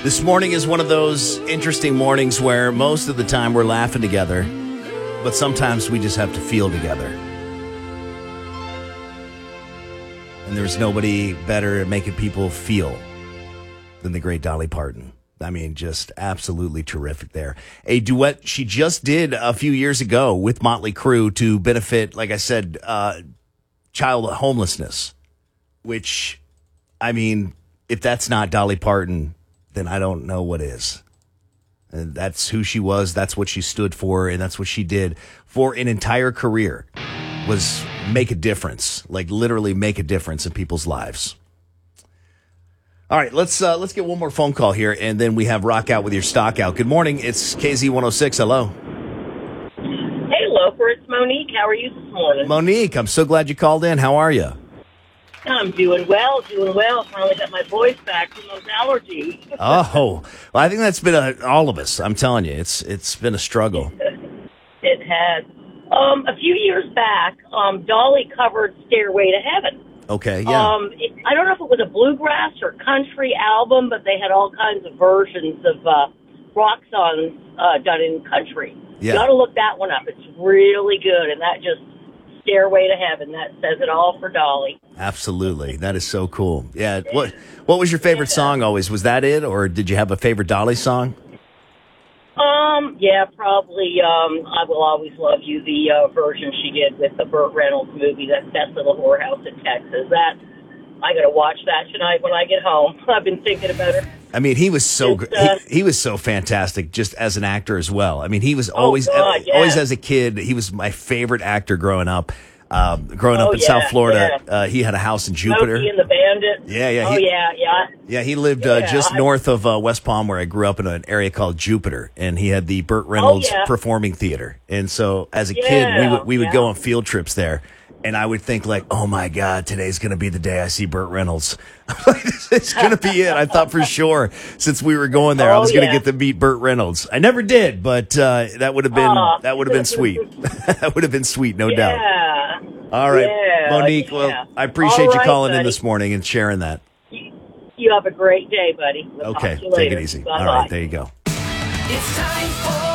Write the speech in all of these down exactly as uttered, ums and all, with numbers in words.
This morning is one of those interesting mornings where most of the time we're laughing together, but sometimes we just have to feel together. And there's nobody better at making people feel than the great Dolly Parton. I mean, just absolutely terrific there. A duet she just did a few years ago with Motley Crue to benefit, like I said, uh, child homelessness, which, I mean, if that's not Dolly Parton, then I don't know what is. And that's who she was. That's what she stood for. And that's what she did for an entire career, was make a difference, like literally make a difference in people's lives. All right, let's uh, let's get one more phone call here, and then we have Rock Out with your stock out. Good morning. It's K Z one oh six. Hello. Hey, Loper. It's Monique. How are you this morning? Monique, I'm so glad you called in. How are you? I'm doing well, doing well. Finally got my voice back from those allergies. Oh, well, I think that's been a, all of us. I'm telling you, it's it's been a struggle. It has. Um, a few years back, um, Dolly covered Stairway to Heaven. Okay, yeah. Um, it, I don't know if it was a bluegrass or country album, but they had all kinds of versions of uh, rock songs uh, done in country. Yeah. You ought to look that one up. It's really good, and that just... Stairway to Heaven. That says it all for Dolly. Absolutely. That is so cool. Yeah. What What was your favorite song always? Was that it, or did you have a favorite Dolly song? Um, yeah, probably um, I Will Always Love You, the uh, version she did with the Burt Reynolds movie, that Best Little Whorehouse in Texas. That, I got to watch that tonight when I get home. I've been thinking about it. I mean, he was so Just, uh, he, he was so fantastic just as an actor as well. I mean, he was always oh God, yeah. always as a kid. He was my favorite actor growing up. Um, growing oh, up in yeah, South Florida, yeah. uh, he had a house in Jupiter. Smokey and the Bandit. Yeah, yeah. Oh he, yeah, yeah. Yeah, he lived uh, Yeah, just I- north of uh, West Palm, where I grew up, in an area called Jupiter, and he had the Burt Reynolds Oh, yeah. Performing Theater. And so, as a kid, we Yeah, would we would yeah. go on field trips there. And I would think like, oh my God, today's going to be the day I see Burt Reynolds. It's going to be it. I thought for sure, since we were going there, I Oh, was going to yeah. get to meet Burt Reynolds. I never did, but uh, that would have been Aw. that would have been sweet. That would have been sweet, no doubt. Yeah. All right, Yeah, Monique. yeah. Well, I appreciate All you right, calling in buddy. this morning and sharing that. You, you have a great day, buddy. We'll Okay, talk to you take later. it easy. Bye-bye. All right, there you go. It's time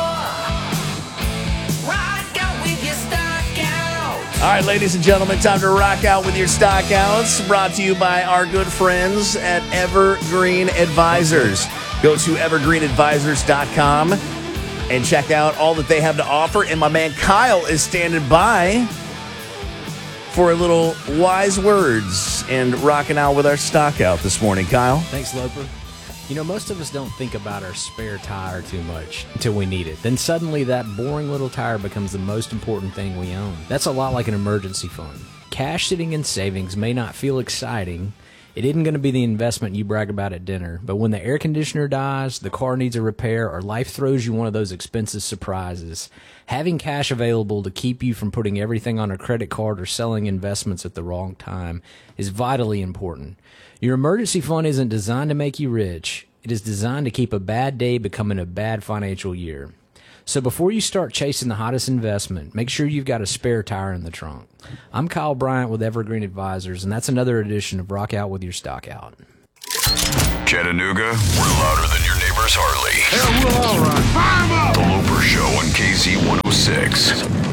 for Rock Out with your stock out. All right, ladies and gentlemen, time to rock out with your stock outs. Brought to you by our good friends at Evergreen Advisors. Go to evergreen advisors dot com and check out all that they have to offer. And my man Kyle is standing by for a little wise words and rocking out with our stock out this morning. Kyle? Thanks, Loper. You know, most of us don't think about our spare tire too much until we need it. Then suddenly that boring little tire becomes the most important thing we own. That's a lot like an emergency fund. Cash sitting in savings may not feel exciting. It isn't going to be the investment you brag about at dinner, but when the air conditioner dies, the car needs a repair, or life throws you one of those expensive surprises, having cash available to keep you from putting everything on a credit card or selling investments at the wrong time is vitally important. Your emergency fund isn't designed to make you rich. It is designed to keep a bad day becoming a bad financial year. So before you start chasing the hottest investment, make sure you've got a spare tire in the trunk. I'm Kyle Bryant with Evergreen Advisors, and that's another edition of Rock Out with your stock out. Chattanooga, we're louder than your neighbor's Harley. Yeah, we're all right. Fire 'em up! The Loper Show on K Z one oh six.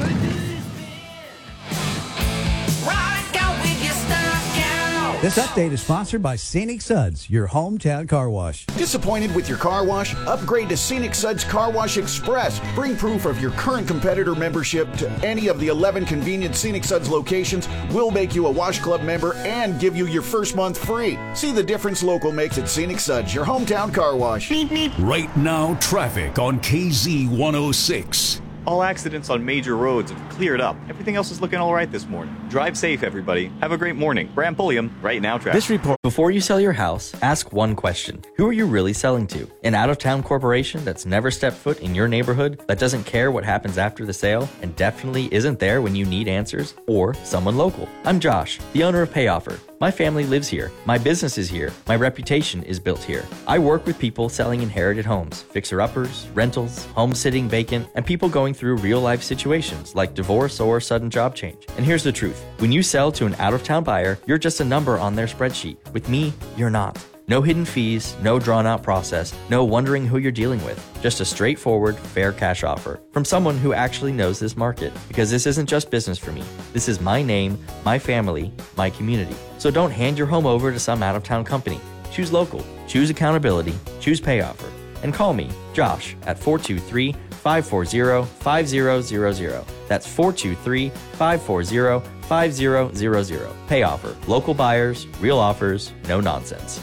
Rock Out with your stock out. This update is sponsored by Scenic Suds, your hometown car wash. Disappointed with your car wash? Upgrade to Scenic Suds Car Wash Express. Bring proof of your current competitor membership to any of the eleven convenient Scenic Suds locations. We'll make you a Wash Club member and give you your first month free. See the difference local makes at Scenic Suds, your hometown car wash. Right now, traffic on K Z one oh six. All accidents on major roads have cleared up. Everything else is looking all right this morning. Drive safe, everybody. Have a great morning. Bram Pulliam, Right Now Traffic. This report. Before you sell your house, ask one question. Who are you really selling to? An out-of-town corporation that's never stepped foot in your neighborhood, that doesn't care what happens after the sale, and definitely isn't there when you need answers? Or someone local? I'm Josh, the owner of PayOffer. My family lives here. My business is here. My reputation is built here. I work with people selling inherited homes, fixer-uppers, rentals, home sitting vacant, and people going through real-life situations like divorce or sudden job change. And here's the truth. When you sell to an out-of-town buyer, you're just a number on their spreadsheet. With me, you're not. No hidden fees, no drawn-out process, no wondering who you're dealing with. Just a straightforward, fair cash offer from someone who actually knows this market. Because this isn't just business for me. This is my name, my family, my community. So don't hand your home over to some out-of-town company. Choose local, choose accountability, choose pay offer. And call me, Josh, at four two three, five four zero, five zero zero zero. That's four two three, five four zero, five zero zero zero. Pay offer. Local buyers, real offers, no nonsense.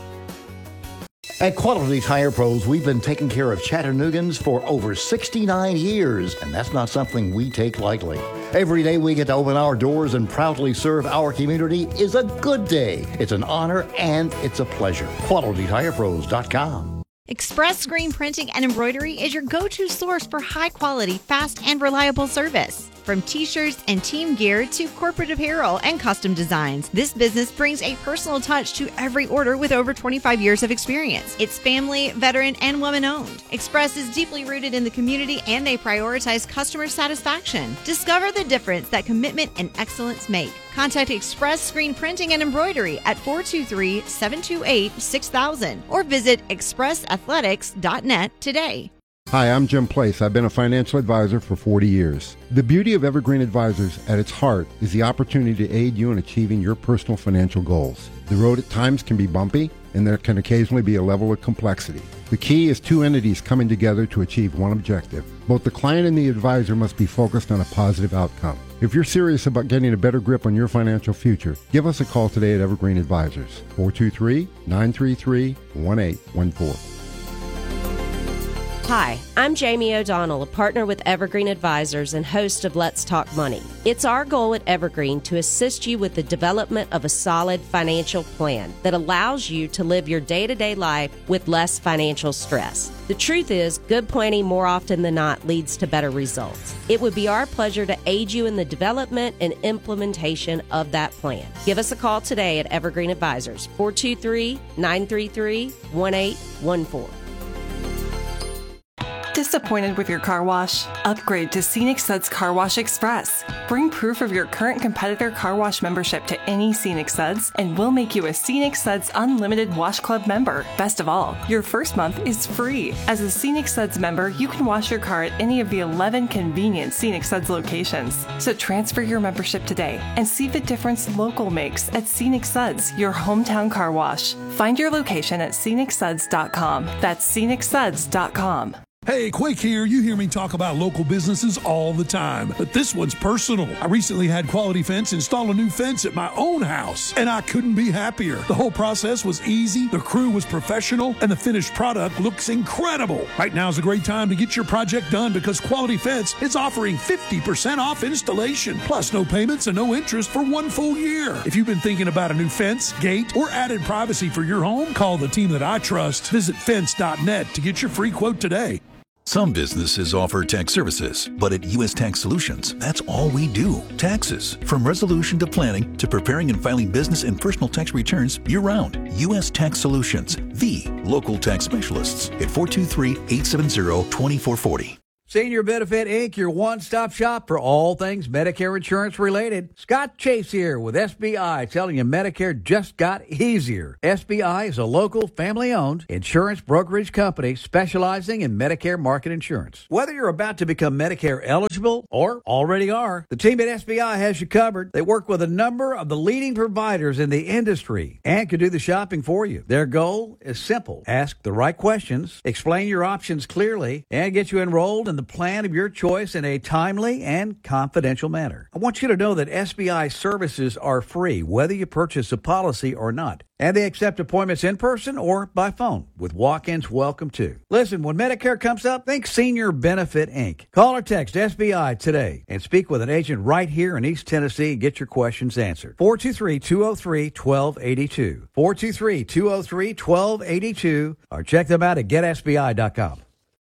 At Quality Tire Pros, we've been taking care of Chattanoogan's for over sixty-nine years, and that's not something we take lightly. Every day we get to open our doors and proudly serve our community is a good day. It's an honor and it's a pleasure. Quality Tire Pros dot com. Express Screen Printing and Embroidery is your go-to source for high-quality, fast, and reliable service. From t-shirts and team gear to corporate apparel and custom designs, this business brings a personal touch to every order with over twenty-five years of experience. It's family, veteran, and woman-owned. Express is deeply rooted in the community and they prioritize customer satisfaction. Discover the difference that commitment and excellence make. Contact Express Screen Printing and Embroidery at four two three, seven two eight, six thousand or visit express athletics dot net today. Hi, I'm Jim Place. I've been a financial advisor for forty years. The beauty of Evergreen Advisors at its heart is the opportunity to aid you in achieving your personal financial goals. The road at times can be bumpy, and there can occasionally be a level of complexity. The key is two entities coming together to achieve one objective. Both the client and the advisor must be focused on a positive outcome. If you're serious about getting a better grip on your financial future, give us a call today at Evergreen Advisors, four two three, nine three three, one eight one four. Hi, I'm Jamie O'Donnell, a partner with Evergreen Advisors and host of Let's Talk Money. It's our goal at Evergreen to assist you with the development of a solid financial plan that allows you to live your day-to-day life with less financial stress. The truth is, good planning more often than not leads to better results. It would be our pleasure to aid you in the development and implementation of that plan. Give us a call today at Evergreen Advisors, four two three, nine three three, one eight one four. Disappointed with your car wash? Upgrade to Scenic Suds Car Wash Express. Bring proof of your current competitor car wash membership to any Scenic Suds, and we'll make you a Scenic Suds Unlimited Wash Club member. Best of all, your first month is free. As a Scenic Suds member, you can wash your car at any of the eleven convenient Scenic Suds locations. So transfer your membership today and see the difference local makes at Scenic Suds, your hometown car wash. Find your location at scenic suds dot com. That's scenic suds dot com. Hey, Quake here. You hear me talk about local businesses all the time, but this one's personal. I recently had Quality Fence install a new fence at my own house, and I couldn't be happier. The whole process was easy, the crew was professional, and the finished product looks incredible. Right now is a great time to get your project done because Quality Fence is offering fifty percent off installation, plus no payments and no interest for one full year. If you've been thinking about a new fence, gate, or added privacy for your home, call the team that I trust. Visit fence dot net to get your free quote today. Some businesses offer tax services, but at U S Tax Solutions, that's all we do. Taxes. From resolution to planning to preparing and filing business and personal tax returns year-round. U S Tax Solutions, the local tax specialists at four two three, eight seven zero, two four four zero. Senior Benefit Incorporated, your one-stop shop for all things Medicare insurance related. Scott Chase here with S B I, telling you Medicare just got easier. S B I is a local, family-owned insurance brokerage company specializing in Medicare market insurance. Whether you're about to become Medicare eligible or already are, the team at S B I has you covered. They work with a number of the leading providers in the industry and can do the shopping for you. Their goal is simple. Ask the right questions, explain your options clearly, and get you enrolled in the plan of your choice in a timely and confidential manner. I want you to know that S B I services are free, whether you purchase a policy or not. And they accept appointments in person or by phone, with walk-ins welcome too. Listen, when Medicare comes up, think Senior Benefit Incorporated. Call or text S B I today and speak with an agent right here in East Tennessee and get your questions answered. four two three, two zero three, one two eight two. four two three, two zero three, one two eight two or check them out at get S B I dot com.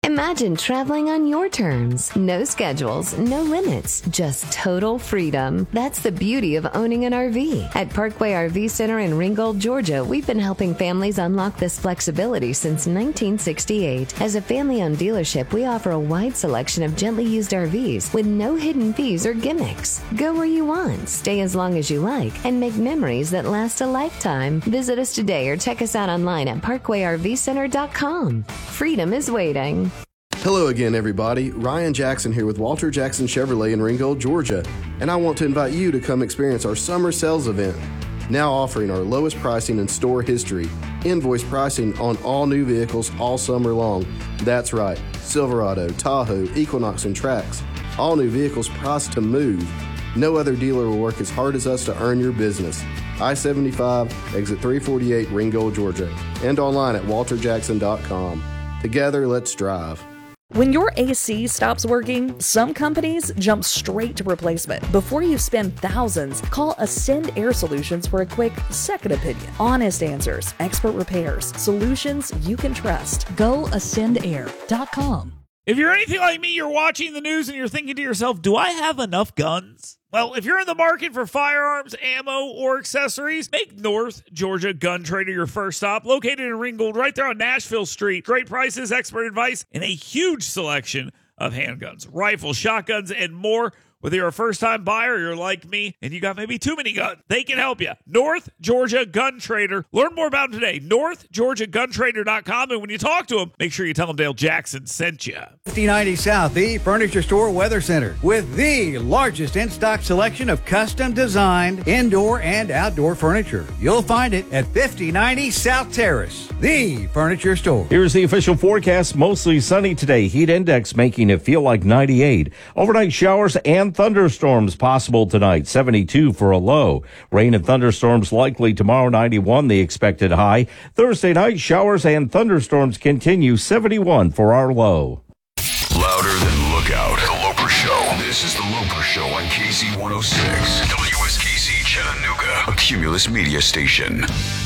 Imagine traveling on your terms. No schedules, no limits, just total freedom. That's the beauty of owning an R V. At Parkway R V Center in Ringgold, Georgia, we've been helping families unlock this flexibility since nineteen sixty-eight. As a family-owned dealership, we offer a wide selection of gently used R Vs with no hidden fees or gimmicks. Go where you want, stay as long as you like, and make memories that last a lifetime. Visit us today or check us out online at parkway r v center dot com. Freedom is waiting. Hello again, everybody. Ryan Jackson here with Walter Jackson Chevrolet in Ringgold, Georgia, and I want to invite you to come experience our summer sales event. Now offering our lowest pricing in store history, invoice pricing on all new vehicles all summer long. That's right, Silverado, Tahoe, Equinox, and Trax. All new vehicles priced to move. No other dealer will work as hard as us to earn your business. I seventy-five, exit three forty-eight, Ringgold, Georgia, and online at walter jackson dot com. Together, let's drive. When your A C stops working, some companies jump straight to replacement. Before you spend thousands, call Ascend Air Solutions for a quick second opinion. Honest answers, expert repairs, solutions you can trust. Go ascend air dot com. If you're anything like me, you're watching the news and you're thinking to yourself, do I have enough guns? Well, if you're in the market for firearms, ammo, or accessories, make North Georgia Gun Trader your first stop. Located in Ringgold, right there on Nashville Street. Great prices, expert advice, and a huge selection of handguns, rifles, shotguns, and more. Whether you're a first-time buyer or you're like me and you got maybe too many guns, they can help you. North Georgia Gun Trader. Learn more about them today. north georgia gun trader dot com. And when you talk to them, make sure you tell them Dale Jackson sent you. fifty ninety South, the Furniture Store Weather Center, with the largest in-stock selection of custom-designed indoor and outdoor furniture. You'll find it at fifty ninety South Terrace, the Furniture Store. Here's the official forecast. Mostly sunny today. Heat index making it feel like ninety-eight. Overnight showers and thunderstorms possible tonight. seventy-two for a low. Rain and thunderstorms likely tomorrow. ninety-one the expected high. Thursday night showers and thunderstorms continue. seventy-one for our low. Louder than Lookout. The Loper Show. This is The Loper Show on K Z one oh six. W S K Z Chattanooga. A Cumulus media station.